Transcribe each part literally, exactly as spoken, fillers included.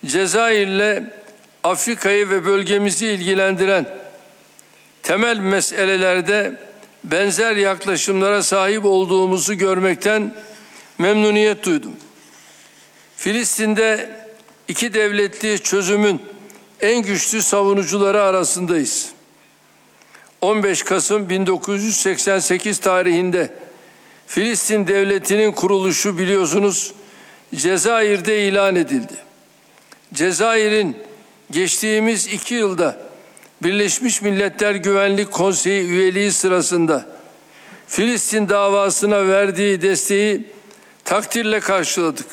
Cezayir'le Afrika'yı ve bölgemizi ilgilendiren temel meselelerde benzer yaklaşımlara sahip olduğumuzu görmekten memnuniyet duydum. Filistin'de iki devletli çözümün en güçlü savunucuları arasındayız. on beş Kasım bin dokuz yüz seksen sekiz tarihinde Filistin Devleti'nin kuruluşu biliyorsunuz Cezayir'de ilan edildi. Cezayir'in geçtiğimiz iki yılda Birleşmiş Milletler Güvenlik Konseyi üyeliği sırasında Filistin davasına verdiği desteği takdirle karşıladık.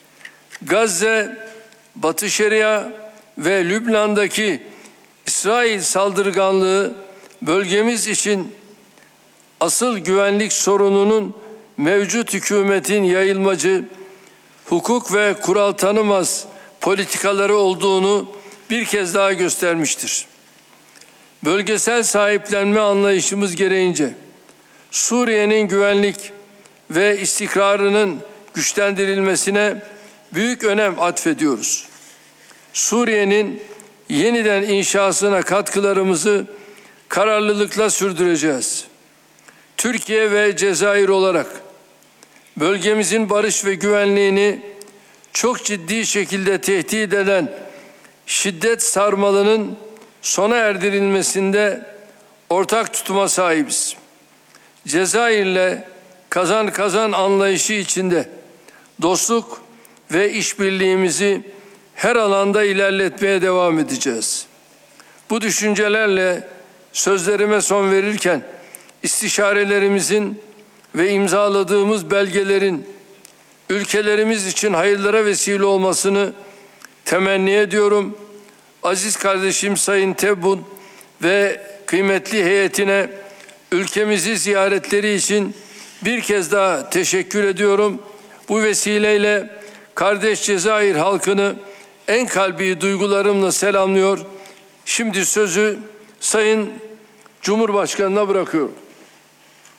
Gazze, Batı Şeria ve Lübnan'daki İsrail saldırganlığı bölgemiz için asıl güvenlik sorununun mevcut hükümetin yayılmacı, hukuk ve kural tanımaz politikaları olduğunu bir kez daha göstermiştir. Bölgesel sahiplenme anlayışımız gereğince Suriye'nin güvenlik ve istikrarının güçlendirilmesine büyük önem atfediyoruz. Suriye'nin yeniden inşasına katkılarımızı kararlılıkla sürdüreceğiz. Türkiye ve Cezayir olarak bölgemizin barış ve güvenliğini çok ciddi şekilde tehdit eden şiddet sarmalının sona erdirilmesinde ortak tutuma sahibiz. Cezayir'le kazan kazan anlayışı içinde dostluk ve işbirliğimizi her alanda ilerletmeye devam edeceğiz. Bu düşüncelerle sözlerime son verirken istişarelerimizin ve imzaladığımız belgelerin ülkelerimiz için hayırlara vesile olmasını temenni ediyorum. Aziz kardeşim Sayın Tebboune ve kıymetli heyetine ülkemizi ziyaretleri için bir kez daha teşekkür ediyorum. Bu vesileyle kardeş Cezayir halkını en kalbi duygularımla selamlıyor. Şimdi sözü Sayın Cumhurbaşkanı'na bırakıyorum.